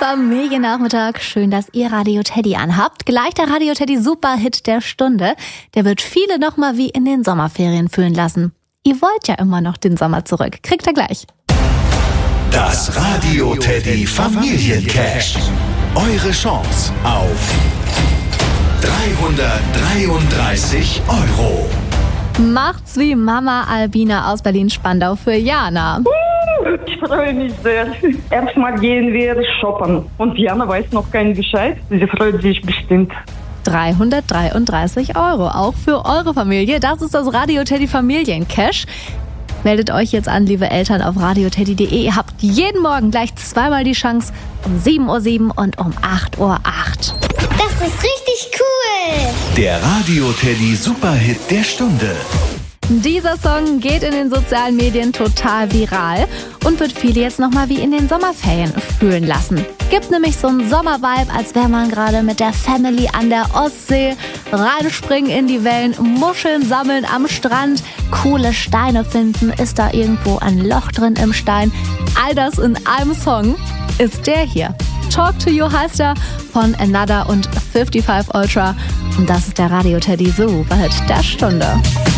Familiennachmittag. Schön, dass ihr Radio Teddy anhabt. Gleich der Radio Teddy Superhit der Stunde. Der wird viele nochmal wie in den Sommerferien fühlen lassen. Ihr wollt ja immer noch den Sommer zurück. Kriegt ihr gleich. Das Radio Teddy Familiencash. Eure Chance auf 333 €. Macht's wie Mama Albina aus Berlin-Spandau für Jana. Ich freue mich sehr. Erstmal gehen wir shoppen. Und Jana weiß noch keinen Bescheid. Sie freut sich bestimmt. 333 €, auch für eure Familie. Das ist das Radio Teddy Familiencash. Meldet euch jetzt an, liebe Eltern, auf radioteddy.de. Ihr habt jeden Morgen gleich zweimal die Chance, um 7:07 Uhr und um 8:08 Uhr. Das ist richtig cool. Der Radio Teddy Superhit der Stunde. Dieser Song geht in den sozialen Medien total viral und wird viele jetzt nochmal wie in den Sommerferien fühlen lassen. Gibt nämlich so einen Sommervibe, als wäre man gerade mit der Family an der Ostsee, reinspringen in die Wellen, Muscheln sammeln am Strand, coole Steine finden, ist da irgendwo ein Loch drin im Stein. All das in einem Song ist der hier. Talk to You heißt er, von Another und 55 Ultra. Und das ist der Radio Teddy Superhit der Stunde.